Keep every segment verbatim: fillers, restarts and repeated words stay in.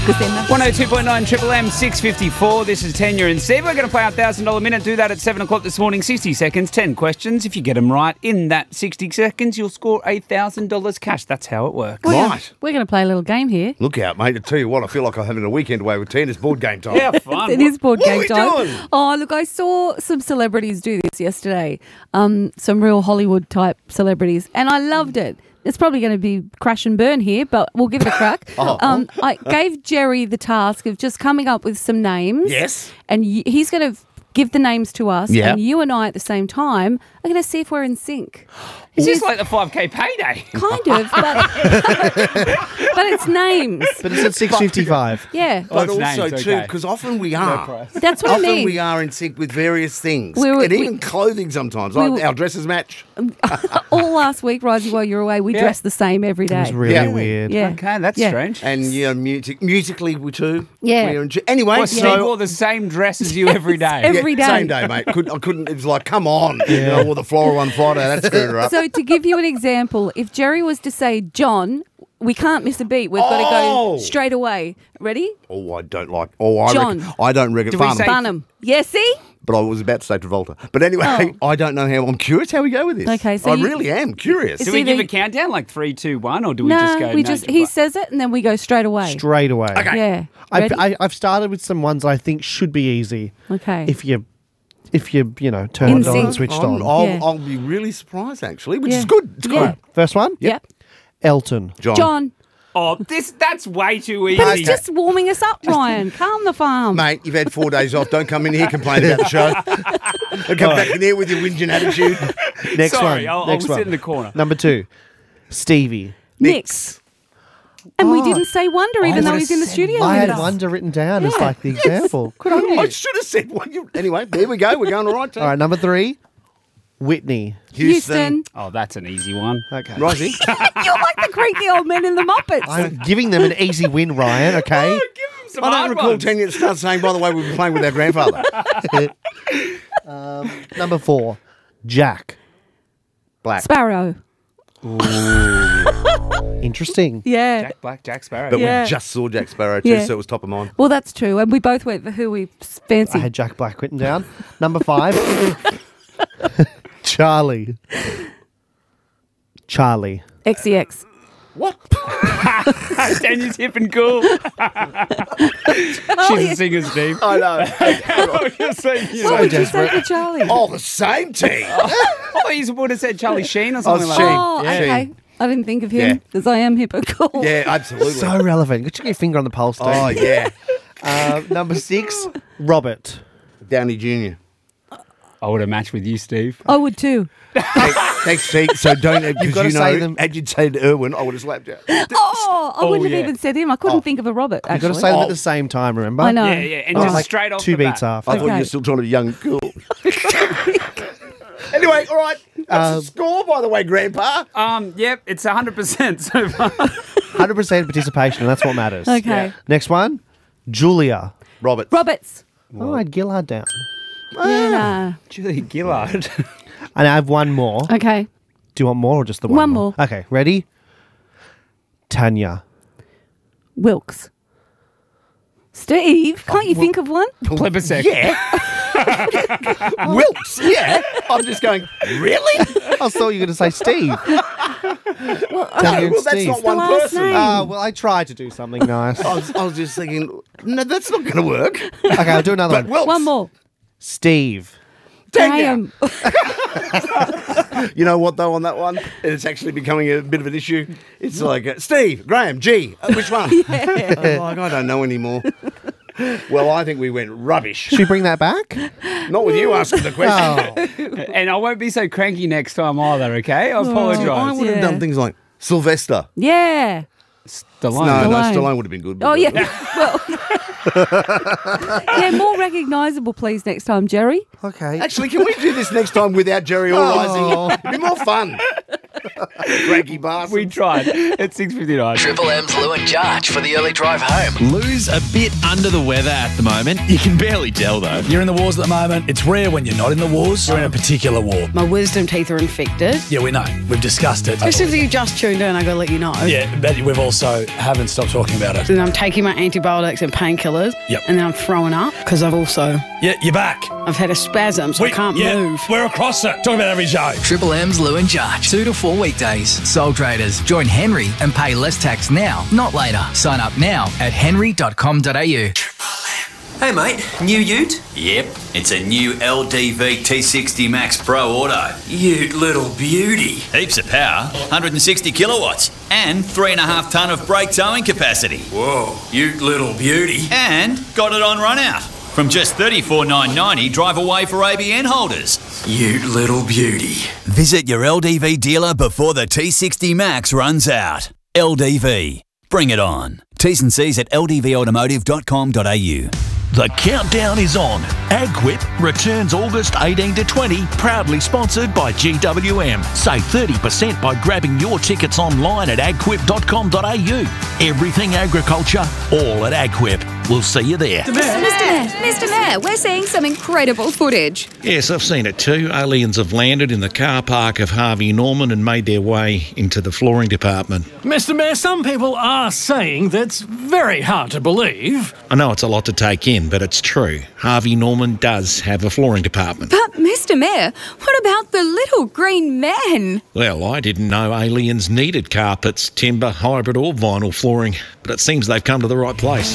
Because they're not. one oh two point nine Triple M, six fifty-four. This is Tanya and Steve. We're going to play our one thousand dollars minute. Do that at seven o'clock this morning. sixty seconds, ten questions. If you get them right in that sixty seconds, you'll score one thousand dollars cash. That's how it works. We're gonna- Right. We're going to play a little game here. Look out, mate. I tell you what, I feel like I'm having a weekend away with Tina. It's board game time. Yeah, fun. It is board what game are we time. doing? Oh, look, I saw some celebrities do this yesterday. Um, some real Hollywood type celebrities, and I loved it. It's probably going to be crash and burn here, but we'll give it a crack. Oh. um, I gave Jerry the task of just coming up with some names. Yes. And y- he's going to give the names to us, Yeah. and you and I at the same time are going to see if we're in sync. Is this He's- like the five K payday? Kind of, but, but it's names. But it's at six fifty-five. Yeah, But it's also, names, too, okay. because often we are. that's what I Often mean. we are in sync with various things. We were- and even we- clothing sometimes. we Like were- our dresses match. All last week, Risey, while you were away, we Yeah. dressed the same every It day. was really Yeah. weird. Yeah. Okay, that's Yeah. strange. And you know, music, musically, we too. Yeah. We're in- anyway, Well, Steve so wore the same dress as you every day. Every- every day. Same day, mate. Could, I couldn't. It was like, come on. You know, I wore the floral one Friday. That screwed her up. So to give you an example, if Jerry was to say John, we can't miss a beat. We've got to Oh. go straight away. Ready? oh, I don't like. Oh, I John. reckon. I don't reckon. Do we Farnham. say- Barnum. Yes, see? But I was about to say Travolta. But anyway, I don't know how. I'm curious how we go with this. Okay, so I you- really am curious. It's Do we either- give a countdown like three, two, one, or do we No, just go? we no, just to he play? says it and then we go straight away. Straight away. Okay. Yeah. I've, Ready? I, I've started with some ones I think should be easy. Okay. If you, if you, you know, In turned on sync. and switched I'm- on. I'll, Yeah. I'll be really surprised actually, which Yeah. is good. It's Yeah. good. First one, Yep. Elton. John. John. Oh, this that's way too easy. But it's just warming us up, Ryan. Calm the farm. Mate, you've had four days off. Don't come in here complaining about the show. Don't come back in here with your whinging attitude. Next Sorry, one. I'll, Next I'll one. sit in the corner. Number two, Stevie. Nix. And we Oh. didn't say Wonder, even I though would've he's in the said- studio I with had us. Wonder written down as Yeah. like the example. Good on you. I should have said what you. Anyway, there we go. We're going all right. All right, number three, Whitney. Houston. Oh, that's an easy one. Okay. Rising. You're like the creaky old man in the Muppets. I'm giving them an easy win, Ryan, okay? Give him some I don't hard recall ones. Tanya to start saying, by the way, we've been playing with our grandfather. um, number four, Jack. Black. Sparrow. Interesting. Yeah. Jack Black, Jack Sparrow. But Yeah. we just saw Jack Sparrow too, Yeah. so it was top of mind. Well, that's true. And we both went for who we fancy. I had Jack Black written down. Number five, Charlie. Charlie. X E X. What? Tanya's hip and cool. She's a singer, Steve. I know. Oh, you're saying, you know. What would you say desperate. for Charlie? Oh, the same team. I thought you would have said Charlie Sheen or something Oh, like Sheen. that. Oh, Yeah. okay. I didn't think of Yeah. him because I am hip and cool. Yeah, absolutely. So relevant. Get your finger on the pulse, Steve. oh, yeah. Uh, number six, Robert. Downey Junior I would have matched with you, Steve. I would too. Thanks, thanks, Steve. So don't, because gotta you know, say them- had you said Irwin, I would have slapped you. Oh, I Oh, wouldn't yeah. have even said him. I couldn't Oh. think of a Robert, You've got actually. to say them Oh. at the same time, remember? I know. Yeah, yeah, and Oh, just like straight off two the beats bat. after. I thought you Okay. were still trying to be young and cool. Anyway, all right. What's Um, the score, by the way, Grandpa? Um, yep, it's one hundred percent so far. one hundred percent participation, and that's what matters. Okay. Yeah. Next one, Julia. Robert. Roberts. Oh, I had Gillard down. Yeah. Julie Gillard. And I have one more. Nah. Okay. Do you want more or just the one? One more. Okay, ready? Tanya. Wilkes. Steve, can't you think of one? Plebiscite. Yeah. Wilkes. Yeah. I'm just going, really? I thought you were going to say Steve. Well, Tanya No, and well, that's Steve. not one The last person. name. Oh, well, I tried to do something nice. I was, I was just thinking, no, that's not going to work. Okay, I'll do another But one. Wilkes. one more. Steve. Tanya. Graham. You know what, though, on that one? It's actually becoming a bit of an issue. It's like, uh, Steve, Graham, G. Uh, which one? I'm like, I don't know anymore. Well, I think we went rubbish. Should we bring that back? Not with you asking the question. Oh, And I won't be so cranky next time either, okay? I apologise. I would have Yeah. done things like Sylvester. Yeah. Stallone. No, no, Stallone. Stallone would have been good. Oh, yeah. Well, yeah, more recognisable, please, next time, Jerry. okay. Actually, can we do this next time without Jerry or Oh. Rising? It'd be more fun. Cranky bastard. We tried. It's six fifty-nine. Triple M's Lou and Jarch for the early drive home. Lou's a bit under the weather at the moment. You can barely tell, though. You're in the wars at the moment. It's rare when you're not in the wars. You're in a particular war. My wisdom teeth are infected. Yeah, we know. We've discussed it. Just if you just tuned in, I got to let you know. Yeah, but we've also haven't stopped talking about it. And I'm taking my antibiotics and painkillers. Yep. And then I'm throwing up because I've also... Yeah, you're back. I've had a spasm, so We- I can't yeah, move. We're across it. Talk about every show. Triple M's Lou and Jarch. Two to four weekdays. Sole traders. Join Henry and pay less tax now, not later. Sign up now at henry dot com dot a u. Hey mate, new ute? Yep, it's a new L D V T sixty Max Pro Auto. Ute little beauty. Heaps of power, one hundred sixty kilowatts, and three and a half tonne of brake towing capacity. Whoa, ute little beauty. And got it on run out. From just thirty-four thousand nine hundred ninety dollars, drive away for A B N holders. Ute little beauty. Visit your L D V dealer before the T sixty Max runs out. L D V. Bring it on. T's and C's at l d v automotive dot com dot a u. The countdown is on. AgQuip returns August eighteen to twenty, proudly sponsored by G W M. Save thirty percent by grabbing your tickets online at ag quip dot com dot a u. Everything agriculture, all at AgQuip. We'll see you there. Mister Mayor, Mister Mayor, we're seeing some incredible footage. Yes, I've seen it too. Aliens have landed in the car park of Harvey Norman and made their way into the flooring department. Mister Mayor, some people are saying that's very hard to believe. I know it's a lot to take in, but it's true. Harvey Norman does have a flooring department. But, Mister Mayor, what about the little green men? Well, I didn't know aliens needed carpets, timber, hybrid or vinyl flooring, but it seems they've come to the right place.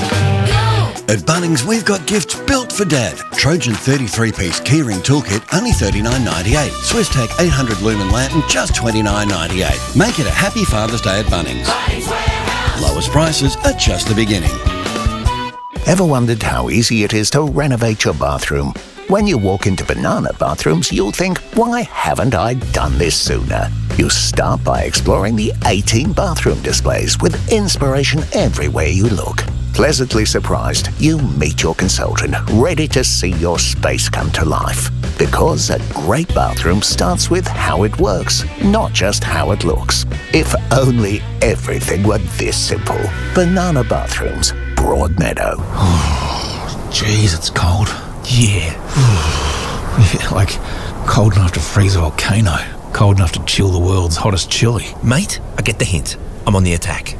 At Bunnings, we've got gifts built for Dad. Trojan thirty-three piece keyring toolkit, only thirty-nine ninety-eight. SwissTech eight hundred lumen lantern, just twenty-nine ninety-eight. Make it a happy Father's Day at Bunnings. Lowest prices are just the beginning. Ever wondered how easy it is to renovate your bathroom? When you walk into Banana Bathrooms, you'll think, why haven't I done this sooner? You start by exploring the eighteen bathroom displays with inspiration everywhere you look. Pleasantly surprised, you meet your consultant, ready to see your space come to life. Because a great bathroom starts with how it works, not just how it looks. If only everything were this simple. Banana Bathrooms, Broadmeadow. Jeez, it's cold. Yeah. Yeah, like cold enough to freeze a volcano. Cold enough to chill the world's hottest chili. Mate, I get the hint. I'm on the attack.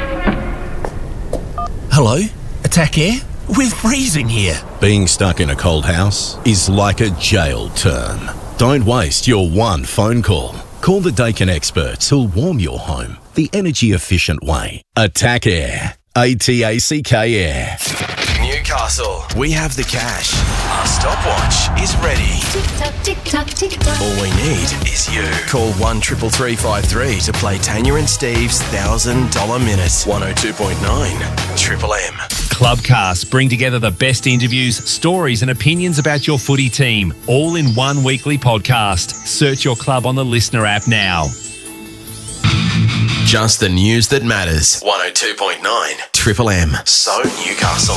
Hello? Attack Air? We're freezing here. Being stuck in a cold house is like a jail term. Don't waste your one phone call. Call the Dakin experts who'll warm your home the energy-efficient way. Attack Air. A T A C K Air. Newcastle, we have the cash. Our stopwatch is ready. Tick tock, tick tock, tick tock. All we need is you. Call one triple three five three to play Tanya and Steve's thousand dollar minute. one oh two point nine Triple M. Clubcast bring together the best interviews, stories, and opinions about your footy team, all in one weekly podcast. Search your club on the Listener app now. Just the news that matters. one oh two point nine Triple M. So Newcastle.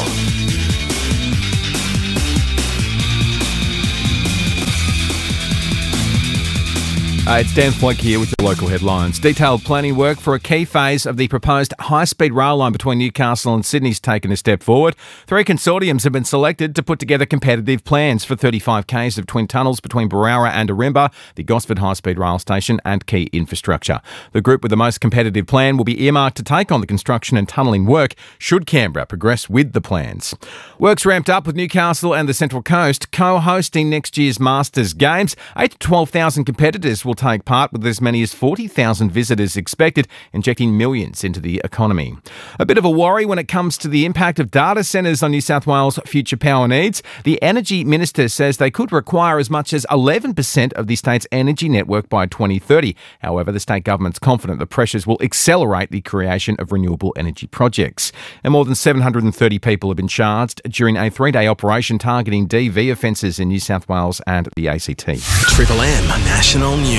Uh, it's Dan Flood here with your local headlines. Detailed planning work for a key phase of the proposed high-speed rail line between Newcastle and Sydney has taken a step forward. Three consortiums have been selected to put together competitive plans for thirty-five kays of twin tunnels between Barara and Arimba, the Gosford high-speed rail station and key infrastructure. The group with the most competitive plan will be earmarked to take on the construction and tunnelling work should Canberra progress with the plans. Work's ramped up with Newcastle and the Central Coast co-hosting next year's Masters Games. eight to twelve thousand competitors will take part with as many as forty thousand visitors expected, injecting millions into the economy. A bit of a worry when it comes to the impact of data centres on New South Wales' future power needs. The Energy Minister says they could require as much as eleven percent of the state's energy network by twenty thirty. However, the state government's confident the pressures will accelerate the creation of renewable energy projects. And more than seven hundred thirty people have been charged during a three-day operation targeting D V offences in New South Wales and the A C T. Triple M National News.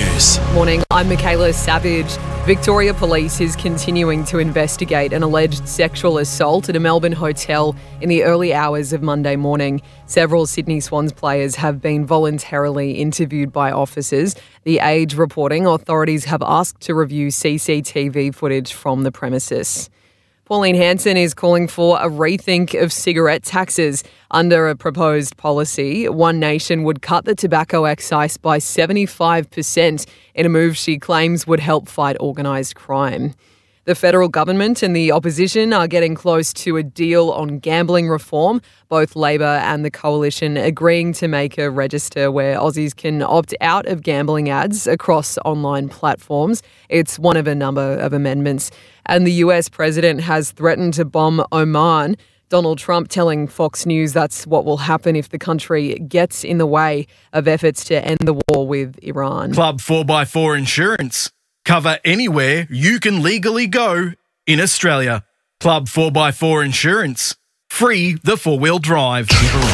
News. Morning, I'm Michaela Savage. Victoria Police is continuing to investigate an alleged sexual assault at a Melbourne hotel in the early hours of Monday morning. Several Sydney Swans players have been voluntarily interviewed by officers. The Age reporting authorities have asked to review C C T V footage from the premises. Pauline Hanson is calling for a rethink of cigarette taxes. Under a proposed policy, One Nation would cut the tobacco excise by seventy-five percent in a move she claims would help fight organised crime. The federal government and the opposition are getting close to a deal on gambling reform, both Labor and the Coalition agreeing to make a register where Aussies can opt out of gambling ads across online platforms. It's one of a number of amendments. And the U S president has threatened to bomb Oman. Donald Trump telling Fox News that's what will happen if the country gets in the way of efforts to end the war with Iran. Club four by four Insurance. Cover anywhere you can legally go in Australia. Club four by four Insurance. Free the four-wheel drive.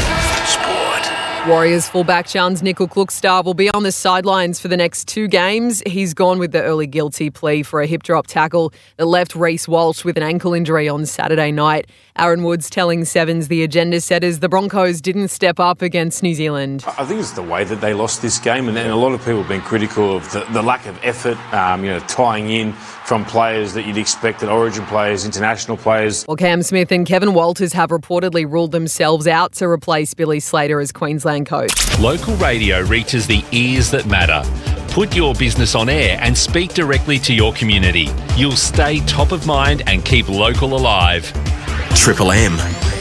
Warriors fullback Chans Nickel-Klukstad will be on the sidelines for the next two games. He's gone with the early guilty plea for a hip drop tackle that left Reece Walsh with an ankle injury on Saturday night. Aaron Woods telling Sevens the agenda setters the Broncos didn't step up against New Zealand. I think it's the way that they lost this game, and then a lot of people have been critical of the, the lack of effort, um, you know, tying in from players that you'd expect, Origin players, international players. Well, Cam Smith and Kevin Walters have reportedly ruled themselves out to replace Billy Slater as Queensland coach. Local radio reaches the ears that matter. Put your business on air and speak directly to your community. You'll stay top of mind and keep local alive. Triple M.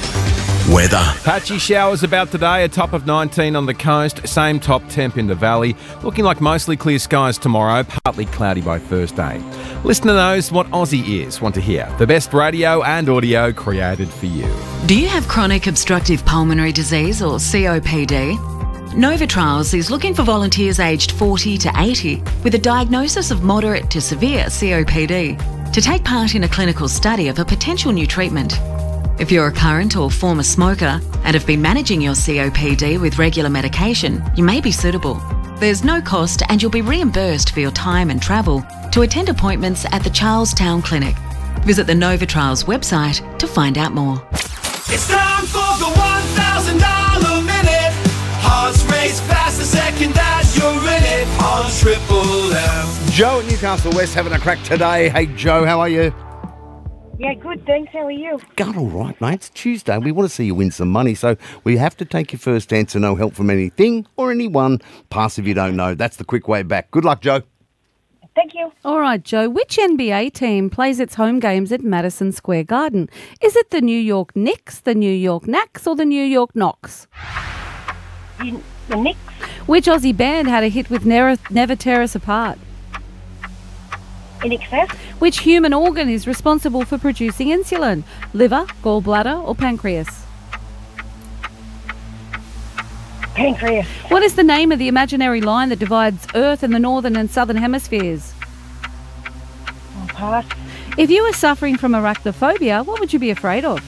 Weather. Patchy showers about today, a top of nineteen on the coast, same top temp in the valley. Looking like mostly clear skies tomorrow, partly cloudy by Thursday. Listener knows what Aussie is. Want to hear the best radio and audio created for you. Do you have chronic obstructive pulmonary disease or C O P D? Nova Trials is looking for volunteers aged forty to eighty with a diagnosis of moderate to severe C O P D to take part in a clinical study of a potential new treatment. If you're a current or former smoker and have been managing your C O P D with regular medication, you may be suitable. There's no cost and you'll be reimbursed for your time and travel to attend appointments at the Charlestown Clinic. Visit the Nova Trials website to find out more. It's time for the one thousand dollars minute. Hearts race fast the second that you're in it on Triple M. Joe at Newcastle West having a crack today. Hey, Joe, how are you? Yeah, good, thanks. How are you? Going all right, mate. It's Tuesday. We want to see you win some money, so we have to take your first answer. No help from anything or anyone. Pass if you don't know. That's the quick way back. Good luck, Joe. Thank you. All right, Joe. Which N B A team plays its home games at Madison Square Garden? Is it the New York Knicks, the New York Knacks, or the New York Knocks? The, the Knicks. Which Aussie band had a hit with Never, Never Tear Us Apart? In excess. Which human organ is responsible for producing insulin? Liver, gallbladder, or pancreas? Pancreas. What is the name of the imaginary line that divides Earth and the northern and southern hemispheres? I'll pass. If you were suffering from arachnophobia, what would you be afraid of?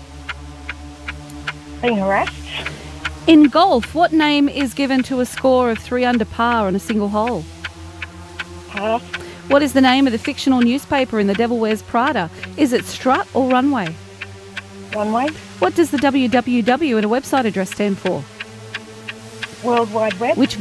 Being harassed. In golf, what name is given to a score of three under par on a single hole? Pass. What is the name of the fictional newspaper in The Devil Wears Prada? Is it Strut or Runway? Runway. What does the W W W in a website address stand for? World Wide Web. Which